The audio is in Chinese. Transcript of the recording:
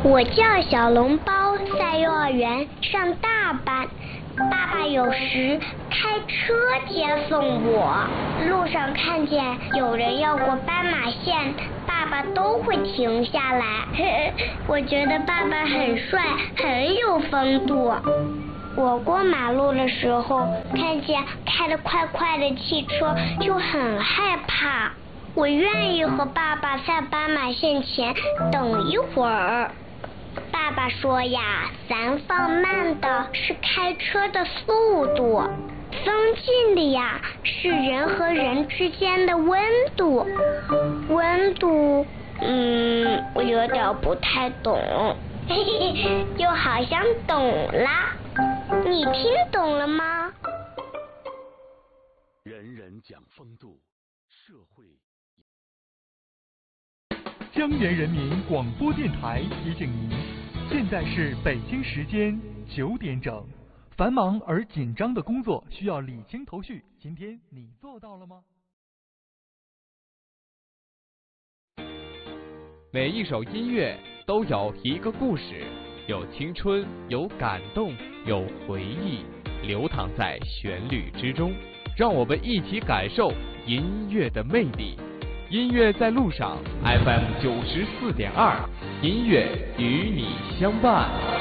我叫小笼包，在幼儿园上大班。爸爸有时开车接送我，路上看见有人要过斑马线，爸爸都会停下来。我觉得爸爸很帅，很有风度。我过马路的时候，看见开得快快的汽车，就很害怕。我愿意和爸爸在斑马线前等一会儿。爸爸说呀，咱放慢的是开车的速度，增进的呀是人和人之间的温度。温度，我有点不太懂，又好像懂了。你听懂了吗？ 人人讲风度，社会。 江源人民广播电台提醒您，现在是北京时间9点整。繁忙而紧张的工作需要理清头绪，今天你做到了吗？ 每一首音乐都有一个故事，有青春，有感动，有回忆，流淌在旋律之中。让我们一起感受音乐的魅力。音乐在路上 ，FM 94.2，音乐与你相伴。